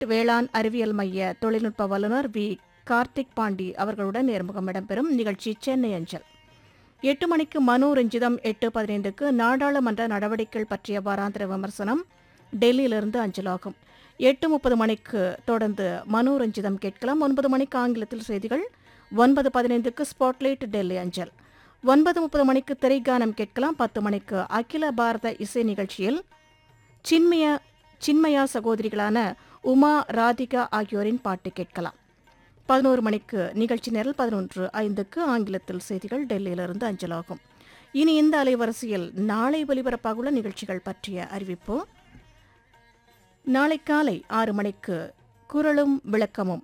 வேளாண் அறிவியல் மைய தொழில்நுட்ப வல்லுநர் வி கார்த்திக் பாண்டி அவர்களுடன் நேர்முகம் இடம்பெறும். நிகழ்ச்சி சென்னை அஞ்சல். 8 மணிக்கு மனோரஞ்சிதம். 8:15க்கு நாடாளுமன்ற நடவடிக்கைகள் பற்றிய வாராந்திர விமர்சனம் டெல்லியிலிருந்து அஞ்சலாகும். 8:30 மணிக்கு தொடர்ந்து மனோரஞ்சிதம் கேட்கலாம். 9 மணிக்கு ஆங்கிலத்தில் செய்திகள். 9:15க்கு ஸ்பாட்லைட் டெல்லி அஞ்சல். 9:30 மணிக்கு திரைக்கானம் கேட்கலாம். 10 மணிக்கு அகில பாரத இசை நிகழ்ச்சியில் சின்மயா சகோதரிகளான உமா, ராதிகா ஆகியோரின் பாட்டு கேட்கலாம். 11 மணிக்கு நிகழ்ச்சி நேரல். 11:05க்கு ஆங்கிலத்தில் செய்திகள் டெல்லியிலிருந்து அஞ்சலாகும். இனி இந்த அலைவரிசையில் நாளை ஒலிபரப்பாகுள்ள நிகழ்ச்சிகள் பற்றிய அறிவிப்பு. நாளை காலை 6 மணிக்கு குரலும் விளக்கமும்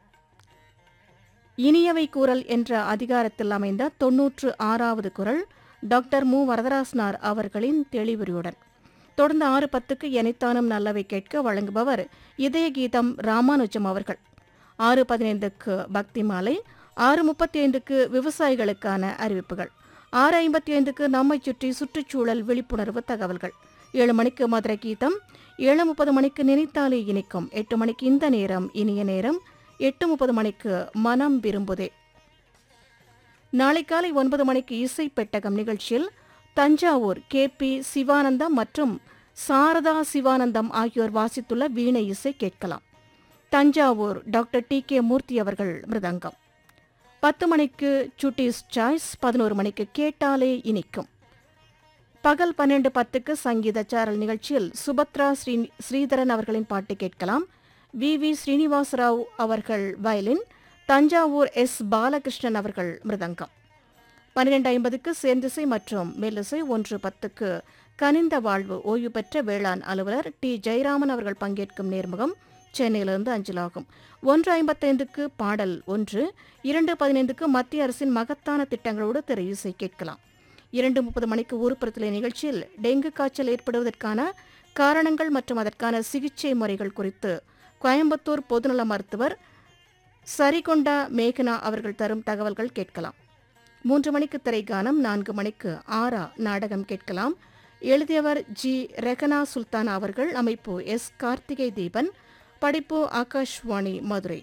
இனியவை கூறல் என்ற அதிகாரத்தில் அமைந்த 96வது குரல் டாக்டர் மு. வரதராசனார் அவர்களின் தெளிவுரையுடன். தொடர்ந்து 6:10க்கு எனைத்தானும் நல்லவை கேட்க வழங்குபவர் இதய கீதம் ராமானுஜம் அவர்கள். 6:15க்கு பக்தி மாலை. 6:35க்கு விவசாயிகளுக்கான அறிவிப்புகள். 6:55க்கு நம்மை சுற்றி சுற்றுச்சூழல் விழிப்புணர்வு தகவல்கள். 7 மணிக்கு மதுரை கீதம். 7:30 மணிக்கு நினைத்தாலே இனிக்கும். 8 மணிக்கு இந்த நேரம் இனிய நேரம். 8:30 மணிக்கு மனம் விரும்புதே. நாளை காலை 9 மணிக்கு இசை பெட்டகம் நிகழ்ச்சியில் தஞ்சாவூர் கே.பி. சிவானந்தம் மற்றும் சாரதா சிவானந்தம் ஆகியோர் வாசித்துள்ள வீணை இசை கேட்கலாம். Thanjavur doctor DK. மூர்த்தி அவர்கள் மிருதங்கம். 10 மணிக்கு சுட்டீஸ் சாய்ஸ். 11 மணிக்கு கேட்டாலே இனிக்கும். பகல் 12:10க்கு சங்கீத சாரல் நிகழ்ச்சியில் சுபத்ரா ஸ்ரீதரன் அவர்களின் பாட்டு கேட்கலாம். வி. ஸ்ரீனிவாசராவ் அவர்கள் வயலின். தஞ்சாவூர் எஸ். பாலகிருஷ்ணன் அவர்கள் மிருதங்கம். 12:50க்கு சேர்ந்திசை மற்றும் மெல்லிசை. 1:10க்கு கனிந்த வாழ்வு ஓய்வு பெற்ற வேளாண் அலுவலர் டி. ஜெயராமன் அவர்கள் பங்கேற்கும் நேர்முகம் சென்னையிலிருந்து அஞ்சலாகும். 1:55க்கு பாடல் 1. 2:15க்கு மத்திய அரசின் மகத்தான திட்டங்களோடு திரை இசை கேட்கலாம். 2:30 மணிக்கு ஊர்ப்புறத்திலே நிகழ்ச்சியில் டெங்கு காய்ச்சல் ஏற்படுவதற்கான காரணங்கள் மற்றும் அதற்கான சிகிச்சை முறைகள் குறித்து கோயம்புத்தூர் பொதுநல மருத்துவர் சரிகொண்டா மேகனா அவர்கள் தரும் தகவல்கள் கேட்கலாம். 3 மணிக்கு திரைக்கானம். 4 மணிக்கு ஆரா நாடகம் கேட்கலாம். எழுதியவர் ஜி. ரெகனா சுல்தான் அவர்கள். அமைப்பு எஸ். கார்த்திகை தீபன். படிப்பு ஆகாஷ்வாணி மதுரை.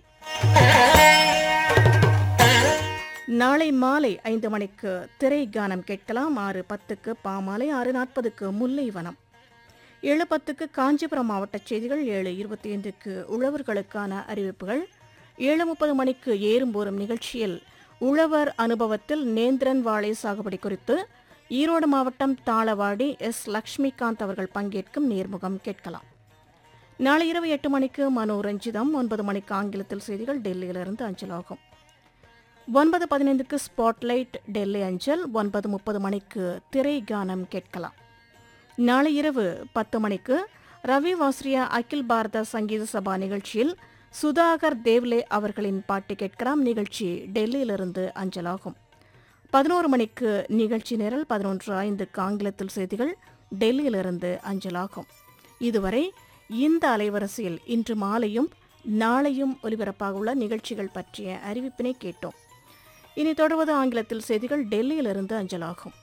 நாளை மாலை 5 மணிக்கு திரைக்கானம் கேட்கலாம். 6:10க்கு பாமாலை. 6:40க்கு முல்லைவனம். 7:10க்கு காஞ்சிபுரம் மாவட்ட செய்திகள். 7:25க்கு உழவர்களுக்கான அறிவிப்புகள். 7:30 மணிக்கு ஏறும்போரும் நிகழ்ச்சியில் உழவர் அனுபவத்தில் நேந்திரன் வாழை சாகுபடி குறித்து ஈரோடு மாவட்டம் தாளவாடி எஸ். லட்சுமிகாந்த் அவர்கள் பங்கேற்கும் நேர்முகம் கேட்கலாம். நாளை இரவு 8 மணிக்கு மனோரஞ்சிதம். 9 மணிக்கு ஆங்கிலத்தில் செய்திகள் டெல்லியிலிருந்து அஞ்சலாகும். 9:15க்கு ஸ்பாட்லைட் டெல்லி அஞ்சல். 9:30 மணிக்கு திரைகானம் கேட்கலாம். நாளை இரவு 10 மணிக்கு ரவி வாஸ்ரியா அகில் பாரத சங்கீத சபா நிகழ்ச்சியில் சுதாகர் தேவ்லே அவர்களின் பாட்டு கேட்கலாம். நிகழ்ச்சி டெல்லியிலிருந்து அஞ்சலாகும். 11 மணிக்கு நிகழ்ச்சி நேரல். 11:05க்கு ஆங்கிலத்தில் செய்திகள் டெல்லியிலிருந்து அஞ்சலாகும். இதுவரை இந்த அலைவரிசையில் இன்று மாலையும் நாளையும் ஒலிபரப்பாக உள்ள நிகழ்ச்சிகள் பற்றிய அறிவிப்பினை கேட்டோம். இனி தொடர்வது ஆங்கிலத்தில் செய்திகள் டெல்லியிலிருந்து அஞ்சலாகும்.